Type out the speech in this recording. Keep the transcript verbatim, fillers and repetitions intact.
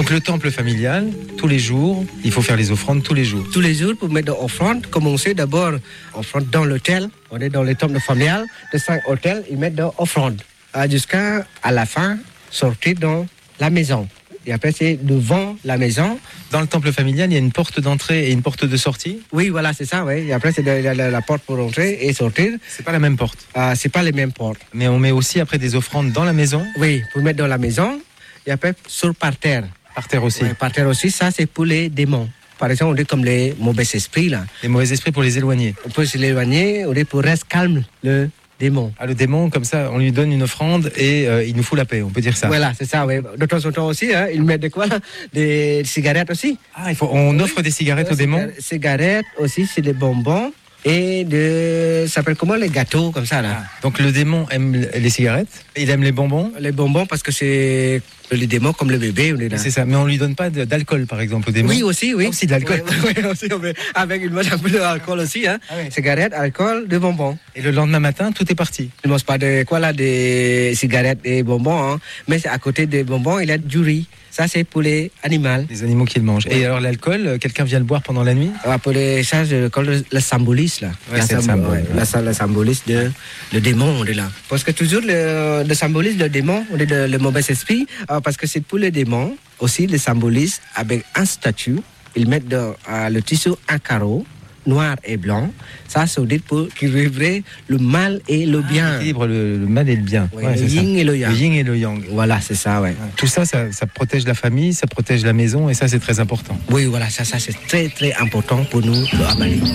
Donc le temple familial, tous les jours, il faut faire les offrandes tous les jours. Tous les jours, pour mettre l'offrande, commencer d'abord offrande dans l'hôtel. On est dans le temple familial, de cinq hôtels, ils mettent l'offrande. Jusqu'à à la fin, sortir dans la maison. Et après, c'est devant la maison. Dans le temple familial, il y a une porte d'entrée et une porte de sortie. Oui, voilà, c'est ça, oui. Et après, c'est la, la, la porte pour entrer et sortir. C'est pas la même porte. Euh, c'est pas les mêmes portes. Mais on met aussi après des offrandes dans la maison. Oui, pour mettre dans la maison. Et après, sur par terre. Par terre aussi. Oui, par terre aussi, ça, c'est pour les démons. Par exemple, on dit comme les mauvais esprits, là. Les mauvais esprits pour les éloigner. On peut se l'éloigner, on dit pour rester calme, le démon. Ah, le démon, comme ça, on lui donne une offrande et euh, il nous fout la paix, on peut dire ça. Voilà, c'est ça, oui. De temps en temps aussi, hein, ils mettent de quoi, là? Des cigarettes aussi. Ah, il faut, on oui. offre des cigarettes oui, aux démons. Cigarettes aussi, c'est des bonbons. Et de, ça s'appelle comment, les gâteaux, comme ça, là. Ah, donc le démon aime les cigarettes, il aime les bonbons. Les bonbons, parce que c'est les démons comme le bébé. On est là. C'est ça, mais on lui donne pas d'alcool, par exemple, au démon. Oui, aussi, oui. Aussi de l'alcool. Oui, oui, aussi, avec une un peu d'alcool aussi, hein. Ah, oui. Cigarettes, alcool, des bonbons. Et le lendemain matin, tout est parti. Il ne mange pas de quoi, là, des cigarettes et bonbons, hein. Mais c'est à côté des bonbons, il y a du riz. Ça, c'est pour les animaux. Les animaux qui le mangent. Ouais. Et alors, l'alcool, quelqu'un vient le boire pendant la nuit? Ah, pour les ça, je le, le symbolise, là. Ouais, la c'est le symbole. Ouais. La, le symbolise de le démon, on est là. Parce que toujours, le, le symbolise le démon, on est le, le mauvais esprit, euh, parce que c'est pour le démon, aussi, le symbolise avec un statut. Ils mettent dans euh, le tissu un carreau, noir et blanc. Ça, c'est dit pour équilibrer le mal et le bien. Ah, équilibre le, le mal et le bien. Ouais, ouais, le yin ça. Et le yang. Le yin et le yang. Voilà, c'est ça, ouais. Tout ça, ça, ça protège la famille, ça protège la maison et ça, c'est très important. Oui, voilà, ça, ça c'est très, très important pour nous, le Abali.